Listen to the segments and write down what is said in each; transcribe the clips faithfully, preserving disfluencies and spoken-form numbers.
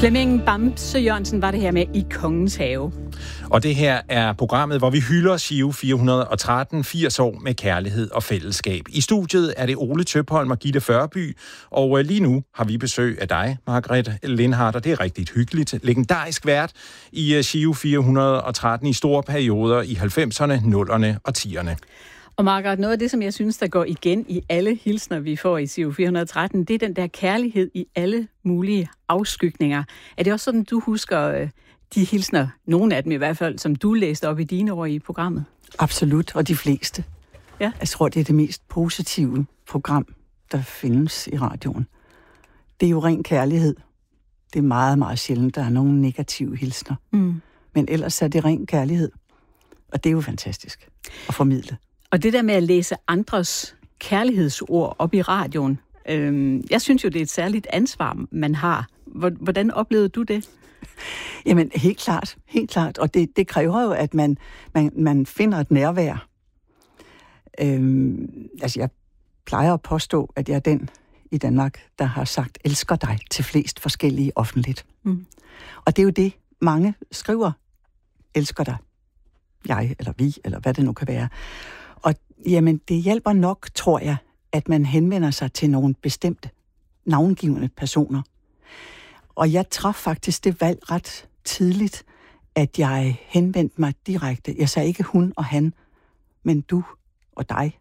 Flemming Bamse Jørgensen var det her med I Kongens Have. Og det her er programmet, hvor vi hylder Giro fire hundrede og tretten, firs år med kærlighed og fællesskab. I studiet er det Ole Tøpholm og Gitte Førby, og lige nu har vi besøg af dig, Margrethe Lindhardt, og det er rigtig hyggeligt. Legendarisk vært i Giro fire hundrede og tretten i store perioder i halvfemserne, nullerne og tierne. Og Margrethe, noget af det, som jeg synes, der går igen i alle hilsner, vi får i Giro fire hundrede og tretten, det er den der kærlighed i alle mulige afskygninger. Er det også sådan, du husker de hilsner, nogle af dem i hvert fald, som du læste op i dine år i programmet? Absolut, og de fleste. Ja. Jeg tror, det er det mest positive program, der findes i radioen. Det er jo ren kærlighed. Det er meget, meget sjældent, der er nogle negative hilsner. Mm. Men ellers er det ren kærlighed. Og det er jo fantastisk at formidle. Og det der med at læse andres kærlighedsord op i radioen, øh, jeg synes jo, det er et særligt ansvar, man har. Hvordan oplevede du det? Jamen, helt klart. Helt klart. Og det, det kræver jo, at man, man, man finder et nærvær. Øhm, altså, jeg plejer at påstå, at jeg er den i Danmark, der har sagt, elsker dig til flest forskellige offentligt. Mm. Og det er jo det, mange skriver, elsker dig. Jeg, eller vi, eller hvad det nu kan være. Og jamen, det hjælper nok, tror jeg, at man henvender sig til nogle bestemte, navngivende personer. Og jeg traf faktisk det valg ret tidligt, at jeg henvendte mig direkte. Jeg sagde ikke hun og han, men du og dig.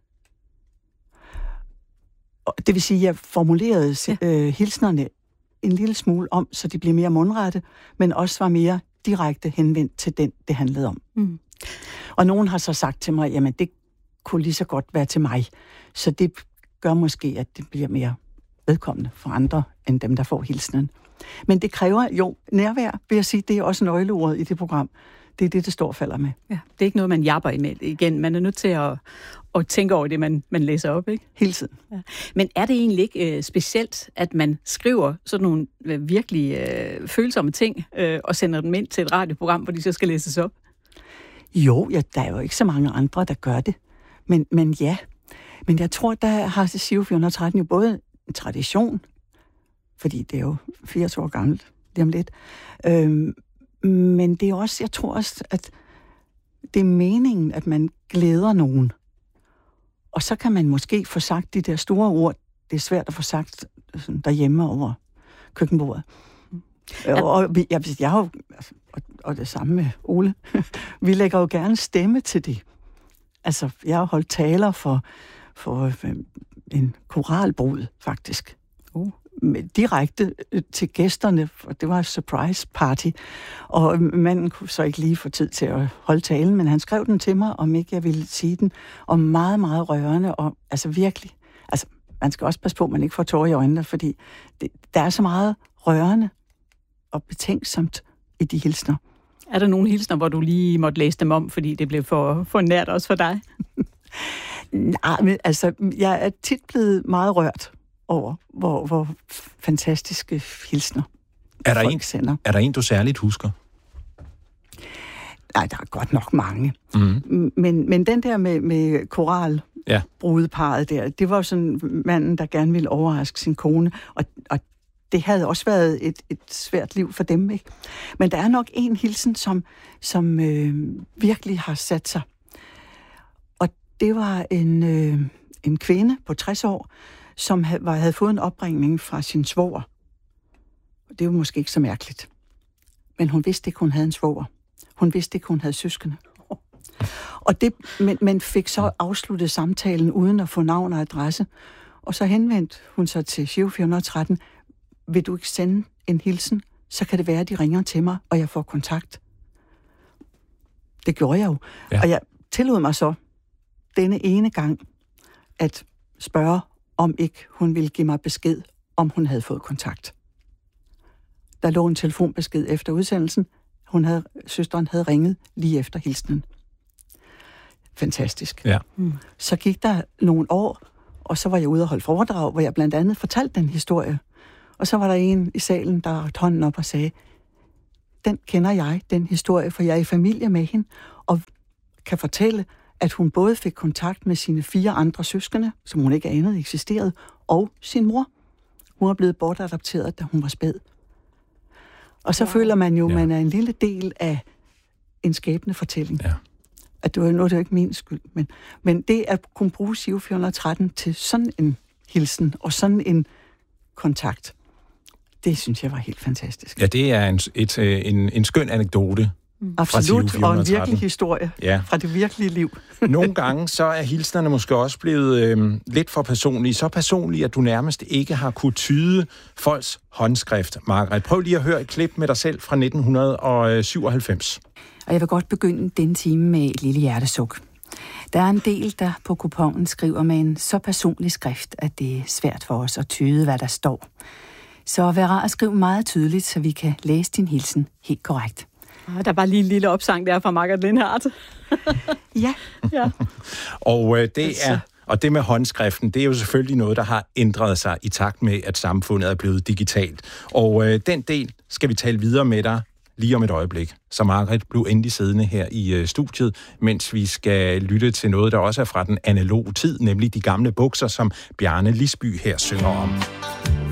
Og det vil sige, at jeg formulerede ja. øh, hilsnerne en lille smule om, så de blev mere mundrette, men også var mere direkte henvendt til den, det handlede om. Mm. Og nogen har så sagt til mig, jamen det kunne lige så godt være til mig. Så det gør måske, at det bliver mere vedkommende for andre, end dem, der får hilsenen. Men det kræver jo nærvær, vil jeg sige. Det er også nøgleordet i det program. Det er det, det står og falder med. Ja, det er ikke noget, man japper imellem igen. Man er nødt til at, at tænke over det, man, man læser op, ikke? Hele tiden. Ja. Men er det egentlig ikke øh, specielt, at man skriver sådan nogle øh, virkelig øh, følsomme ting, øh, og sender dem ind til et radioprogram, hvor de så skal læses op? Jo, ja, der er jo ikke så mange andre, der gør det. Men, men ja, men jeg tror, der har Giro fire hundrede og tretten jo både en tradition, fordi det er jo firs år gammelt, lige om lidt. Øhm, men det er også, jeg tror også, at det er meningen, at man glæder nogen. Og så kan man måske få sagt de der store ord, det er svært at få sagt sådan, derhjemme over køkkenbordet. Ja. Og, og jeg, jeg har jo, og, og det samme med Ole, vi lægger jo gerne stemme til det. Altså, jeg har holdt taler for, for en koralbrud, faktisk. Uh. Direkte til gæsterne, for det var et surprise party. Og manden kunne så ikke lige få tid til at holde talen, men han skrev den til mig, om ikke jeg ville sige den, og meget, meget rørende, og altså virkelig, altså man skal også passe på, at man ikke får tårer i øjnene, fordi det, der er så meget rørende og betænksomt i de hilsner. Er der nogle hilsner, hvor du lige måtte læse dem om, fordi det blev for, for nært også for dig? Nej, men altså, jeg er tit blevet meget rørt over, hvor, hvor fantastiske hilsner er der folk en, sender. Er der en, du særligt husker? Nej, der er godt nok mange. Mm-hmm. Men, men den der med, med koralbrudeparret der, det var sådan manden, der gerne ville overraske sin kone, og, og det havde også været et, et svært liv for dem, ikke? Men der er nok en hilsen, som, som øh, virkelig har sat sig. Og det var en, øh, en kvinde på tres år, som havde, havde fået en opringning fra sin svoger. Det er jo måske ikke så mærkeligt. Men hun vidste ikke, hun havde en svoger. Hun vidste ikke, hun havde søskende. Og det, men, men fik så afsluttet samtalen uden at få navn og adresse. Og så henvendte hun sig til Giro fire hundrede og tretten. Vil du ikke sende en hilsen? Så kan det være, at de ringer til mig, og jeg får kontakt. Det gjorde jeg jo. Ja. Og jeg tillod mig så denne ene gang at spørge, om ikke hun ville give mig besked, om hun havde fået kontakt. Der lå en telefonbesked efter udsendelsen. Hun havde, søsteren havde ringet lige efter hilsenen. Fantastisk. Ja. Mm. Så gik der nogle år, og så var jeg ude og holde foredrag, hvor jeg blandt andet fortalte den historie. Og så var der en i salen, der rakte hånden op og sagde, den kender jeg, den historie, for jeg er i familie med hende, og kan fortælle, at hun både fik kontakt med sine fire andre søskende, som hun ikke anede eksisterede, og sin mor. Hun er blevet bortadopteret, da hun var spæd. Og så wow. føler man jo, at ja. man er en lille del af en skæbne fortælling. Ja. At det var noget, det er ikke min skyld. Men, men det at kunne bruge Giro fire hundrede og tretten til sådan en hilsen og sådan en kontakt, det synes jeg var helt fantastisk. Ja, det er en, et, en, en skøn anekdote. Mm. Absolut, og en virkelig historie ja. fra det virkelige liv. Nogle gange så er hilsnerne måske også blevet øh, lidt for personlige. Så personlige, at du nærmest ikke har kunne tyde folks håndskrift. Margrethe, prøv lige at høre et klip med dig selv fra nitten syvoghalvfems. Og jeg vil godt begynde den time med et lille hjertesuk. Der er en del, der på kuponen skriver med en så personlig skrift, at det er svært for os at tyde, hvad der står. Så vær rar at skrive meget tydeligt, så vi kan læse din hilsen helt korrekt. Der var lige en lille opsang der fra Margrethe Lindhardt. ja. ja. Og øh, det er og det med håndskriften, det er jo selvfølgelig noget, der har ændret sig i takt med, at samfundet er blevet digitalt. Og øh, den del skal vi tale videre med dig lige om et øjeblik. Så Margrethe blev endelig siddende her i øh, studiet, mens vi skal lytte til noget, der også er fra den analoge tid, nemlig de gamle bukser, som Bjarne Lisby her synger om.